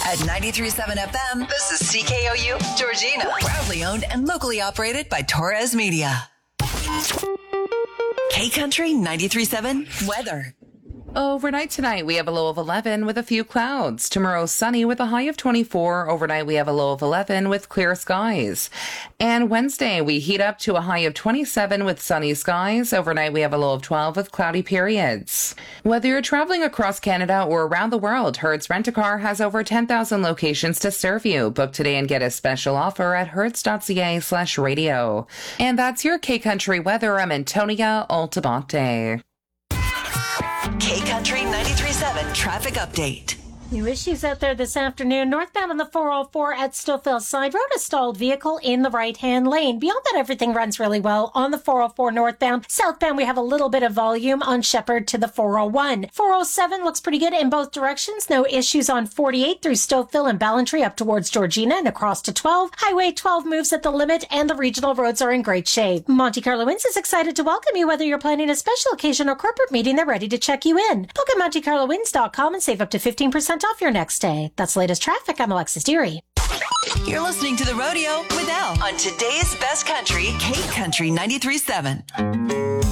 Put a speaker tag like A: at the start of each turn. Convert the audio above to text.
A: At 93.7 FM, this is CKOU, Georgina. Proudly owned and locally operated by Torres Media. K-Country 93.7 weather.
B: Overnight tonight, we have a low of 11 with a few clouds. Tomorrow, sunny with a high of 24. Overnight, we have a low of 11 with clear skies. And Wednesday, we heat up to a high of 27 with sunny skies. Overnight, we have a low of 12 with cloudy periods. Whether you're traveling across Canada or around the world, Hertz Rent-A-Car has over 10,000 locations to serve you. Book today and get a special offer at hertz.ca/radio. And that's your K-Country weather. I'm Antonia Altamonte.
A: K-Country 93.7 traffic update.
C: New issues out there this afternoon. Northbound on the 404 at Stillfield Side Road, a stalled vehicle in the right-hand lane. Beyond that, everything runs really well on the 404 northbound. Southbound, we have a little bit of volume on Shepherd to the 401. 407 looks pretty good in both directions. No issues on 48 through Stouffville and Ballantrae up towards Georgina and across to 12. Highway 12 moves at the limit and the regional roads are in great shape. Monte Carlo Inns is excited to welcome you. Whether you're planning a special occasion or corporate meeting, they're ready to check you in. Book at MonteCarloInns.com and save up to 15% off your next day. That's latest traffic. I'm Alexis Deary.
A: You're listening to The Rodeo with Elle on today's best country, K-Country 93.7.